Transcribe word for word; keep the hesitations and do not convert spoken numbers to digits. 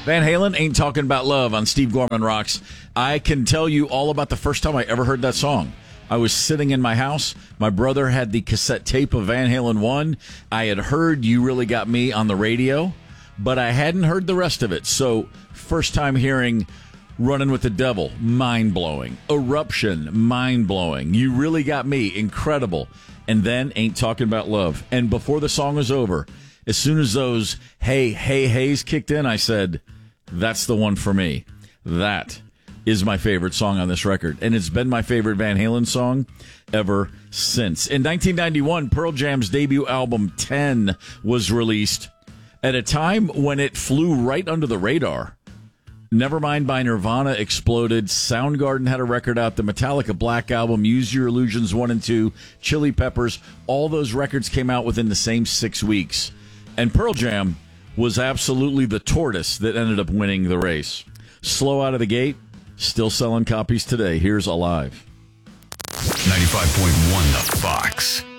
Van Halen, Ain't Talking About Love on Steve Gorman Rocks. I can tell you all about the first time I ever heard that song. I was sitting in my house. My brother had the cassette tape of Van Halen one. I had heard You Really Got Me on the radio, but I hadn't heard the rest of it. So first time hearing Running with the Devil, mind-blowing. Eruption, mind-blowing. You Really Got Me, incredible. And then Ain't Talking About Love. And before the song was over, as soon as those hey, hey, heys kicked in, I said, that's the one for me. That is my favorite song on this record. And it's been my favorite Van Halen song ever since. In nineteen ninety-one, Pearl Jam's debut album, ten, was released at a time when it flew right under the radar. Nevermind by Nirvana exploded. Soundgarden had a record out. The Metallica Black Album, Use Your Illusions one and two, Chili Peppers, all those records came out within the same six weeks. And Pearl Jam was absolutely the tortoise that ended up winning the race. Slow out of the gate, still selling copies today. Here's Alive. ninety-five point one The Fox.